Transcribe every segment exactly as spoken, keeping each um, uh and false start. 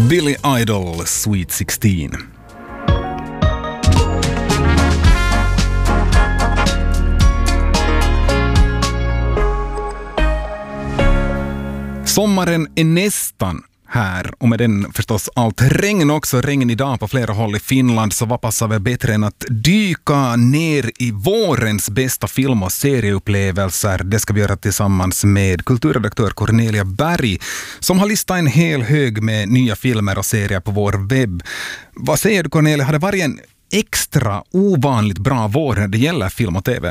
Billy Idol, Sweet sexton. Sommaren är nästan här och med den förstås allt regn också. Regn idag på flera håll i Finland, så vad passar väl bättre än att dyka ner i vårens bästa film- och serieupplevelser. Det ska vi göra tillsammans med kulturredaktör Cornelia Berg som har listat en hel hög med nya filmer och serier på vår webb. Vad säger du, Cornelia, har det varit en extra ovanligt bra vår när det gäller film och tv?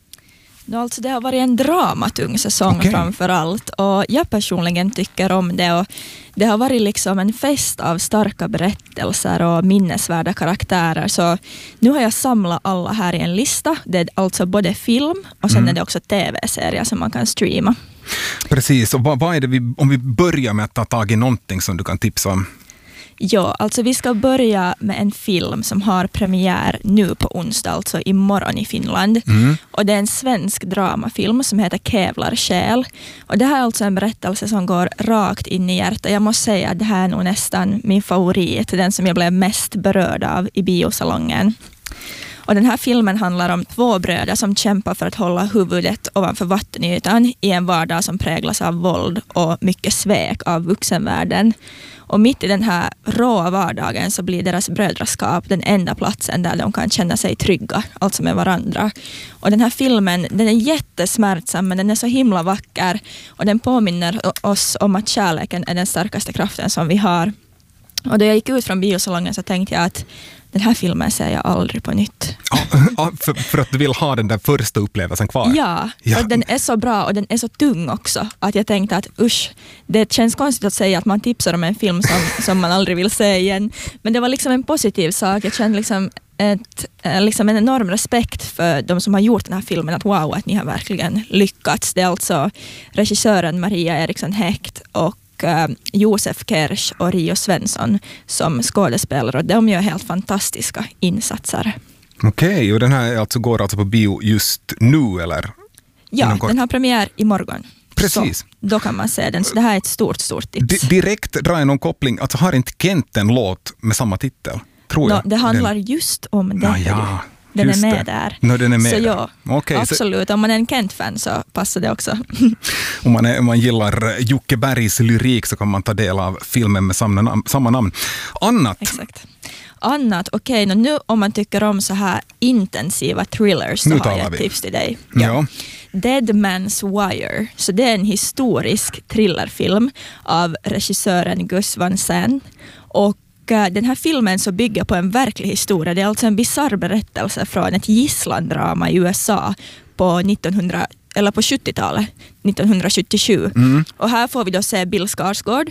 No, alltså det har varit en dramatung säsong okay. framför allt, och jag personligen tycker om det, och det har varit liksom en fest av starka berättelser och minnesvärda karaktärer, så nu har jag samlat alla här i en lista. Det är alltså både film och sen mm. är det också tv-serier som man kan streama. Precis, och vad, vad är det vi, om vi börjar med att ta tag i någonting som du kan tipsa om? Ja, alltså vi ska börja med en film som har premiär nu på onsdag, alltså imorgon i Finland. Mm. Och det är en svensk dramafilm som heter Kävlar själ. Och det här är alltså en berättelse som går rakt in i hjärtat. Jag måste säga att det här är nog nästan min favorit, den som jag blev mest berörd av i biosalongen. Och den här filmen handlar om två bröder som kämpar för att hålla huvudet ovanför vattenytan i en vardag som präglas av våld och mycket svek av vuxenvärlden. Och mitt i den här råa vardagen så blir deras brödraskap den enda platsen där de kan känna sig trygga, alltså med varandra. Och den här filmen, den är jättesmärtsam, men den är så himla vacker. Och den påminner oss om att kärleken är den starkaste kraften som vi har. Och då jag gick ut från biosalongen så tänkte jag att den här filmen ser jag aldrig på nytt. Ja, för, för att du vill ha den där första upplevelsen kvar. Ja, ja, och den är så bra och den är så tung också. Att jag tänkte att usch, det känns konstigt att säga att man tipsar om en film som, som man aldrig vill se igen. Men det var liksom en positiv sak. Jag kände liksom, ett, liksom en enorm respekt för de som har gjort den här filmen. Att wow, att ni har verkligen lyckats. Det är alltså regissören Maria Eriksson Häkt och Josef Kersh och Rio Svensson som skådespelare, och de gör helt fantastiska insatser. Okej, okay, och den här alltså går alltså på bio just nu, eller? Ja, den har premiär imorgon. Precis. Så då kan man se den, så det här är ett stort, stort tips. D- direkt drar jag någon koppling, alltså har inte Kent en låt med samma titel? Tror jag. No, det handlar den... just om det. Ah, ja. Den Just är med det. där. No, den är med så där. ja, okay, absolut. Så... Om man är en Kent-fan så passar det också. Om man, är, om man gillar Jocke Bergs lyrik så kan man ta del av filmen med samma namn. Samma namn. Annat? Exakt. Annat, okej, okay, nu om man tycker om så här intensiva thrillers så nu har jag ett vi. tips till dig. Ja. Ja. Dead Man's Wire. Så det är en historisk thrillerfilm av regissören Gus Van Sant. Och den här filmen så bygger på en verklig historia. Det är alltså en bizarr berättelse från ett gisslandrama i U S A på nittonhundra eller på sjuttiotalet, nittonhundrasjuttiosju. Mm. Och här får vi då se Bill Skarsgård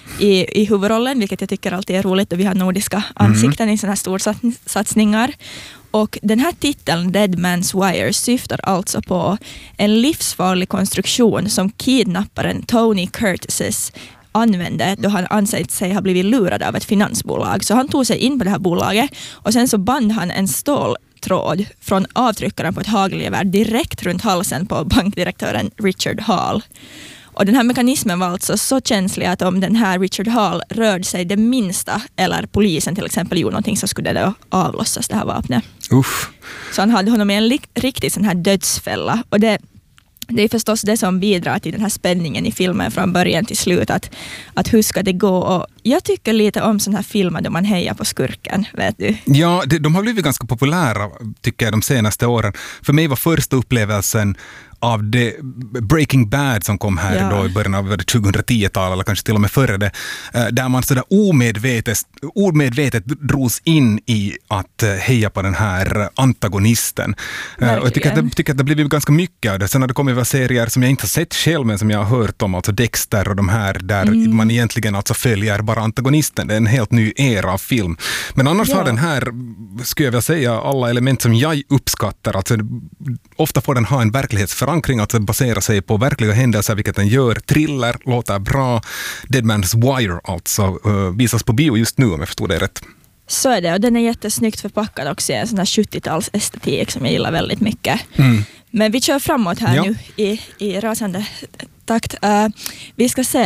i, i huvudrollen, vilket jag tycker alltid är roligt, och vi har nordiska ansikten mm. i sådana här storsatsningar. Och den här titeln, Dead Man's Wire, syftar alltså på en livsfarlig konstruktion som kidnapparen Tony Curtis använde då han ansett sig ha blivit lurad av ett finansbolag. Så han tog sig in på det här bolaget och sen så band han en ståltråd från avtryckaren på ett hagelgevär direkt runt halsen på bankdirektören Richard Hall. Och den här mekanismen var alltså så känslig att om den här Richard Hall rörde sig det minsta, eller polisen till exempel gjorde någonting, så skulle det då avlossas, det här vapnet. Uff. Så han hade honom i en li- riktig sån här dödsfälla. Och det Det är förstås det som bidrar till den här spänningen i filmen från början till slut. Att, att hur ska det gå? Och jag tycker lite om sådana här filmer då man hejar på skurken, vet du. Ja, det, de har blivit ganska populära tycker jag de senaste åren. För mig var första upplevelsen av det Breaking Bad som kom här ja. då i början av tjugohundratio-talet eller kanske till och med före det, där man sådär omedvetet, omedvetet drogs in i att heja på den här antagonisten. Verkligen. Och jag tycker att, det, tycker att det blivit ganska mycket av det. Sen har det kommit vara serier som jag inte har sett själv men som jag har hört om, alltså Dexter och de här där mm. man egentligen alltså följer bara antagonisten. Det är en helt ny era av film. Men annars ja. har den här, skulle jag vilja säga, alla element som jag uppskattar. Alltså, ofta får den ha en verklighetsförankring, alltså basera sig på verkliga händelser, vilket den gör. Thriller, låter bra. Dead Man's Wire alltså uh, visas på bio just nu, om jag förstår det rätt. Så är det, och den är jättesnyggt förpackad också i en sån här sjuttio-tals estetik som jag gillar väldigt mycket. Mm. Men vi kör framåt här ja. nu i, i rasande takt. Uh, vi ska se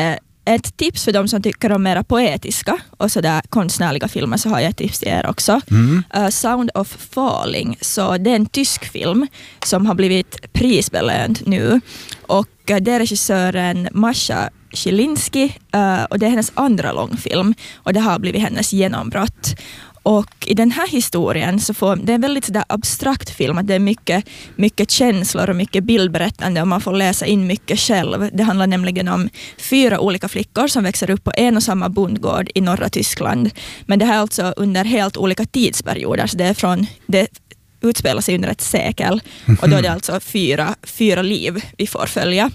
ett tips för de som tycker om mera poetiska och sådär konstnärliga filmer, så har jag ett tips till er också. Mm. Uh, Sound of Falling. Så det är en tysk film som har blivit prisbelönt nu. Och uh, det är regissören Masha Schilinski uh, och det är hennes andra långfilm. Och det har blivit hennes genombrott. Och i den här historien så får det är en väldigt sådär abstrakt film, att det är mycket, mycket känslor och mycket bildberättande och man får läsa in mycket själv. Det handlar nämligen om fyra olika flickor som växer upp på en och samma bondgård i norra Tyskland. Men det här är alltså under helt olika tidsperioder, så det är från, det utspelar sig under ett sekel och då är det alltså fyra, fyra liv vi får följa.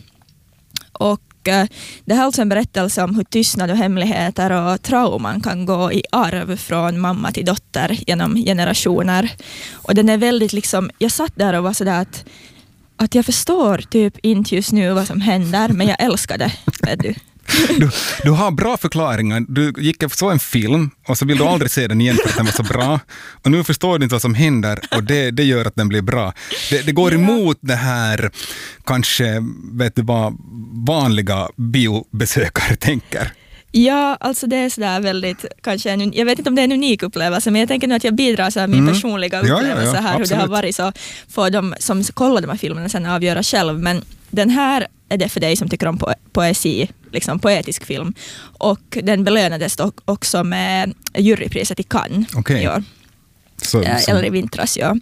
Och det här är alltså en berättelse om hur tystnad och hemligheter och trauman kan gå i arv från mamma till dotter genom generationer. Och den är väldigt liksom, jag satt där och var sådär att, att jag förstår typ inte just nu vad som händer, men jag älskar det, vet du. Du, du har bra förklaringar. Du gick och såg en film och så vill du aldrig se den igen för att den var så bra. Och nu förstår du inte vad som händer och det, det gör att den blir bra. Det, det går emot det här kanske, vet du vad, vanliga biobesökare tänker. Ja, alltså det är sådär väldigt, kanske en, jag vet inte om det är en unik upplevelse, men jag tänker nu att jag bidrar så här min mm. personliga upplevelse ja, ja, ja, här, hur det har varit, så får de som kollar de här filmerna sen avgöra själv. Men den här är det för dig som tycker om po- poesi, liksom poetisk film. Och den belönades också med jurypriset i Cannes okay. i år. Så, äh, så. Eller i vintras, ja.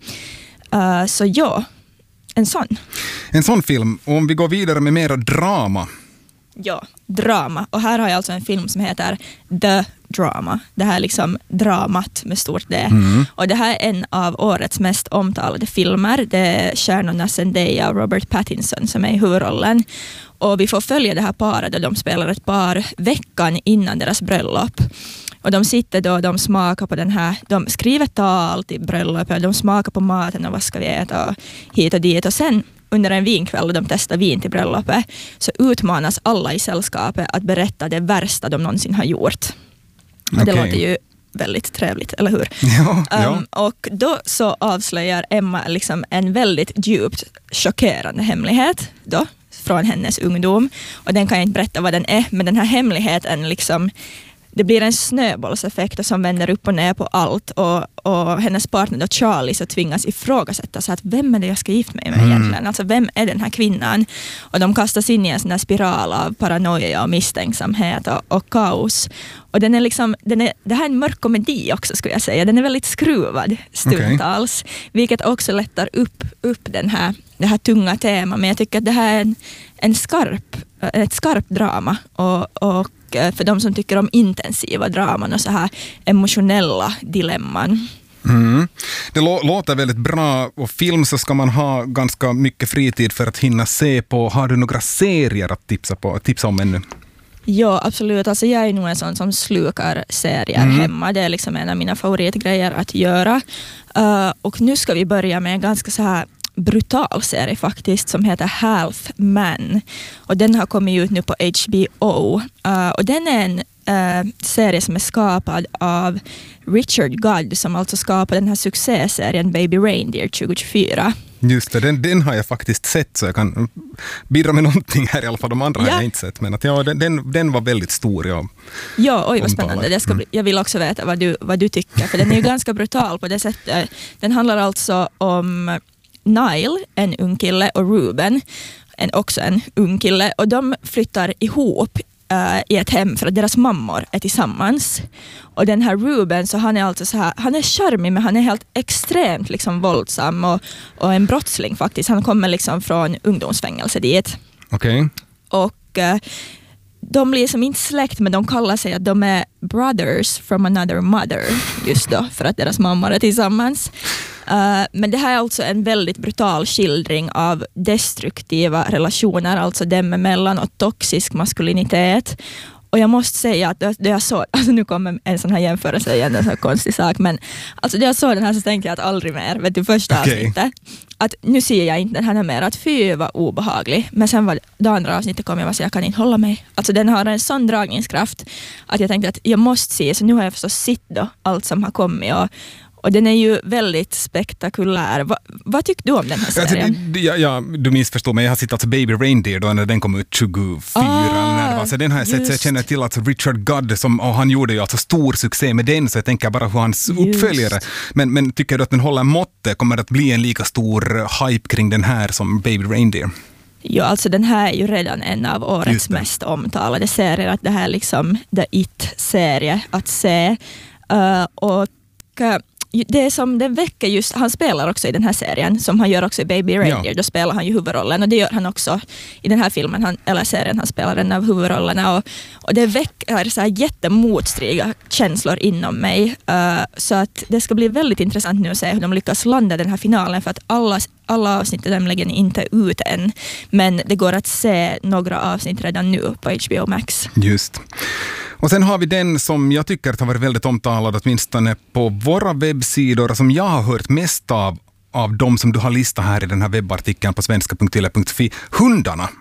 Uh, så ja, en sån. En sån film. Och om vi går vidare med mera drama. Ja, drama. Och här har jag alltså en film som heter The Drama. Det här är liksom dramat med stort D. Mm. Och det här är en av årets mest omtalade filmer. Det är stjärnorna Zendaya och Robert Pattinson som är i huvudrollen. Och vi får följa det här paret och de spelar ett par veckan innan deras bröllop. Och de sitter då och de smakar på den här, de skriver tal till bröllopet, de smakar på maten och vad ska vi äta och hit och dit. Och sen under en vinkväll och de testar vin till bröllopet så utmanas alla i sällskapet att berätta det värsta de någonsin har gjort. Okay. Det låter ju väldigt trevligt, eller hur? Ja, ja. Um, och då så avslöjar Emma liksom en väldigt djupt chockerande hemlighet då, från hennes ungdom. Och den kan jag inte berätta vad den är, men den här hemligheten liksom, det blir en snöbollseffekt som vänder upp och ner på allt och, och hennes partner då Charlie så tvingas ifrågasätta så att vem är det jag ska gifta mig med mm. egentligen? Alltså vem är den här kvinnan? Och de kastas in i en sån här spiral av paranoia och misstänksamhet och, och kaos. Och den är liksom, den är, det här är en mörk komedi också skulle jag säga. Den är väldigt skruvad stundtals, okay. vilket också lättar upp, upp den här, det här tunga temat. Men jag tycker att det här är en, en skarp, ett skarpt drama och, och för de som tycker om intensiva draman och så här emotionella dilemman. Mm. Det lå- låter väldigt bra, och film så ska man ha ganska mycket fritid för att hinna se på. Har du några serier att tipsa, på, tipsa om ännu? Ja, absolut. Alltså jag är nog en sån som slukar serier mm. hemma. Det är liksom en av mina favoritgrejer att göra. Uh, och nu ska vi börja med en ganska så här brutal serie faktiskt som heter Half Man. Och den har kommit ut nu på H B O. Uh, och den är en uh, serie som är skapad av Richard Godd som alltså skapade den här succéserien Baby Reindeer tjugo tjugofyra. Just det, den, den har jag faktiskt sett så jag kan bidra med någonting här i alla fall. De andra ja. har jag inte sett, men att ja, den, den, den var väldigt stor. Ja, ja oj vad spännande. Det ska bli, jag vill också veta vad du, vad du tycker, för den är ju ganska brutal på det sättet. Den handlar alltså om Nile, en ung kille, och Ruben, en, också en ung kille, och de flyttar ihop uh, i ett hem för att deras mammor är tillsammans. Och den här Ruben, så han är alltså så här, han är charmig men han är helt extremt liksom våldsam och, och en brottsling faktiskt. Han kommer liksom från ungdomsfängelse dit. Okej. Okay. Och uh, de blir som inte släkt, men de kallar sig att de är brothers from another mother just då, för att deras mammor är tillsammans. Uh, men det här är alltså en väldigt brutal skildring av destruktiva relationer, alltså dem emellan, och toxisk maskulinitet. Och jag måste säga att det jag såg, alltså nu kommer en sån här jämförelse igen, en sån här konstig sak, men alltså det jag såg den här så tänkte jag att aldrig mer, vet du, första okay. avsnittet, att nu ser jag inte den här mer, att fy var obehaglig, men sen var det andra avsnittet kom jag och så jag kan inte hålla mig. Alltså den har en sån dragningskraft att jag tänkte att jag måste se, så nu har jag förstås sett då allt som har kommit och Och den är ju väldigt spektakulär. Va, vad tycker du om den här serien? Alltså, ja, ja, du missförstår mig. Jag har sett alltså Baby Reindeer då när den kom ut tjugofyra. Ah, när det var. Så den har jag sett, så jag känner till alltså Richard Gudd som, och han gjorde ju alltså stor succé med den, så jag tänker bara på hans just. uppföljare. Men, men tycker du att den håller måttet? Kommer det att bli en lika stor hype kring den här som Baby Reindeer? Ja, alltså den här är ju redan en av årets mest omtalade serier. Att det här är liksom The It-serie att se. Uh, och uh, det som den väcker just, han spelar också i den här serien som han gör också i Baby Reindeer, ja. Då spelar han ju huvudrollen och det gör han också i den här filmen, han, eller serien, han spelar en av huvudrollerna och, och det väcker så här jättemotstridiga känslor inom mig, uh, så att det ska bli väldigt intressant nu att se hur de lyckas landa den här finalen, för att alla, alla avsnitt är nämligen inte ut än, men det går att se några avsnitt redan nu på H B O Max. Just. Och sen har vi den som jag tycker har varit väldigt omtalad, åtminstone på våra webbsidor, som jag har hört mest av, av de som du har listat här i den här webbartikeln på svenska punkt yle punkt fi. Hundarna.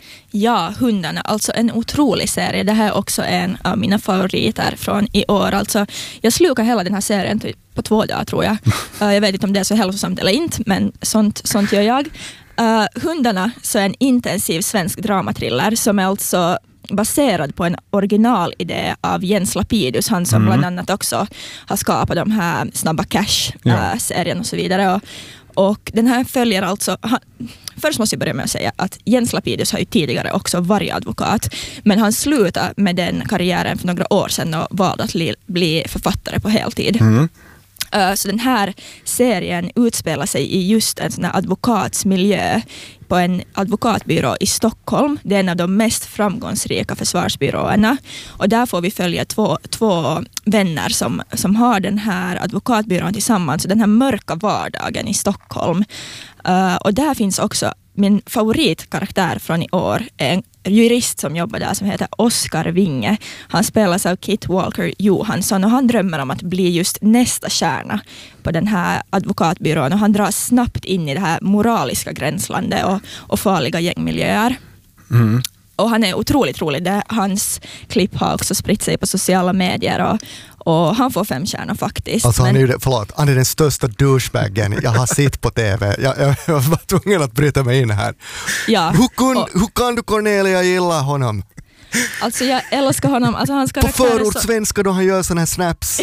Ja, Hundarna. Alltså en otrolig serie. Det här är också en av mina favoriter från i år. Alltså, jag slukar hela den här serien på två dagar, tror jag. Uh, jag vet inte om det är så hälsosamt eller inte, men sånt, sånt gör jag. Uh, Hundarna så är en intensiv svensk dramatriller som är alltså baserad på en originalidé av Jens Lapidus, han som mm. bland annat också har skapat de här Snabba Cash-serien ja. och så vidare. Och, och den här följer alltså... Han, först måste jag börja med att säga att Jens Lapidus har ju tidigare också varit advokat, men han slutade med den karriären för några år sedan och valde att li, bli författare på heltid. Mm. Uh, så den här serien utspelar sig i just en sån här advokatsmiljö på en advokatbyrå i Stockholm. Det är en av de mest framgångsrika försvarsbyråerna. Och där får vi följa två, två vänner som, som har den här advokatbyrån tillsammans. Så den här mörka vardagen i Stockholm. Uh, och där finns också min favoritkaraktär från i år, en jurist som jobbar där som heter Oskar Winge. Han spelas av Kit Walker Johansson och han drömmer om att bli just nästa stjärna på den här advokatbyrån, och han dras snabbt in i det här moraliska gränslandet och, och farliga gängmiljöer. Mm. Och han är otroligt rolig. Det, hans klipp har också spritt sig på sociala medier och, och han får fem stjärnor faktiskt. Alltså men... han, är ju, förlåt, han är den största douchebaggen jag har sett på tv. Jag, jag, jag var tvungen att bryta mig in här. Ja. Hur, kun, och... hur kan du, Cornelia, gilla honom? Alltså jag älskar honom. Alltså hans på förortssvenska så... då han gör såna här snaps.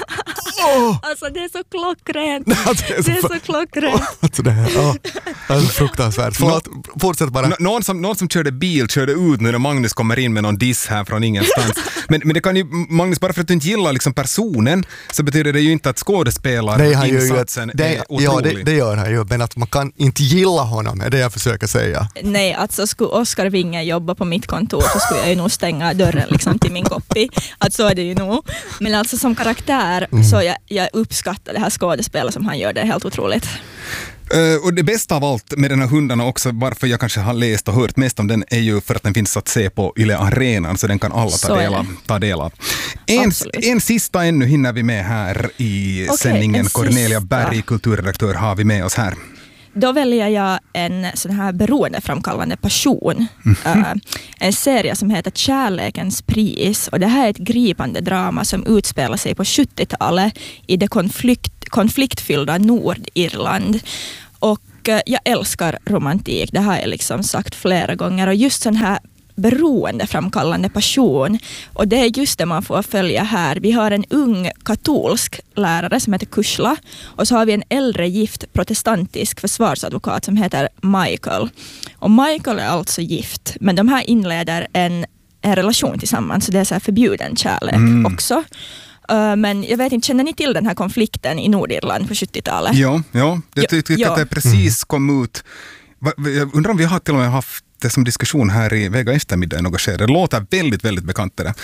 Oh. Alltså det är så klockrent. det är så, det är så klockrent. Alltså det är, oh. det är fruktansvärt. Förlåt, fortsätt bara. Nå, någon, som, någon som körde bil körde ut nu när Magnus kommer in med någon diss här från ingenstans. men, men det kan ju, Magnus, bara för att du inte gillar liksom personen så betyder det ju inte att skådespelarinsatsen det, är otrolig. Ja, det, det gör han ju, men att man kan inte gilla honom är det jag försöker säga. Nej, alltså skulle Oskar Winge jobba på mitt kontor så skulle jag ju nog stänga dörren liksom till min koppi. Att så är det ju nog. Men alltså som karaktär mm. så jag, jag uppskattar det här skådespelet som han gör, det är helt otroligt. Uh, och det bästa av allt med den här Hundarna också, varför jag kanske har läst och hört mest om den, är ju för att den finns att se på Yle Arenan, så den kan alla ta del av. Ta del av. En, en sista ännu hinner vi med här i okay, sändningen. Cornelia Berg, kulturredaktör, har vi med oss här. Då väljer jag en sån här beroendeframkallande passion. Mm-hmm. Uh, en serie som heter Kärlekens pris. Och det här är ett gripande drama som utspelar sig på sjuttiotalet i det konflikt, konfliktfyllda Nordirland. Och uh, jag älskar romantik. Det har jag liksom sagt flera gånger. Och just sån här beroendeframkallande passion. Och det är just det man får följa här. Vi har en ung katolsk lärare som heter Kushla och så har vi en äldre gift protestantisk försvarsadvokat som heter Michael. Och Michael är alltså gift, men de här inleder en, en relation tillsammans, så det är så här förbjuden kärlek mm. också. Uh, men jag vet inte, känner ni till den här konflikten i Nordirland på sjuttiotalet? Ja, ja. Jag tycker ja. att det precis kom ut. Jag undrar om vi har till och med haft det som diskussion här i Vega eftermiddag i något skede. Det låter väldigt, väldigt bekant det där.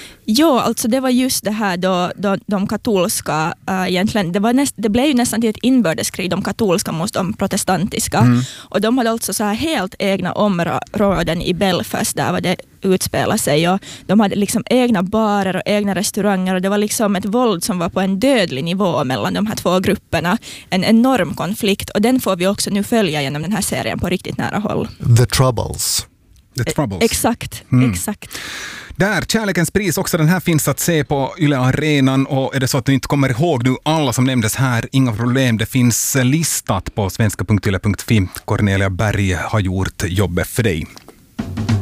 Ja, alltså det var just det här då, då de katolska äh, egentligen, det, var näst, det blev ju nästan till ett inbördeskrig, de katolska mot de protestantiska. Mm. Och de hade alltså så här helt egna områden i Belfast där var det utspelar sig, och de hade liksom egna barer och egna restauranger, och det var liksom ett våld som var på en dödlig nivå mellan de här två grupperna. En enorm konflikt, och den får vi också nu följa genom den här serien på riktigt nära håll. The Troubles. The Troubles. Exakt, mm. exakt. Där, Kärlekens pris också, den här finns att se på Yle Arenan, och är det så att du inte kommer ihåg nu alla som nämndes här, inga problem, det finns listat på svenska punkt yle punkt fi. Cornelia Berg har gjort jobbet för dig.